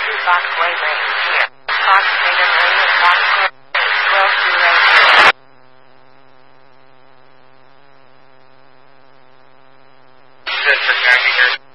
Boxway Lane here. Fox Trader Radio Boxway 12 Good for 90 years.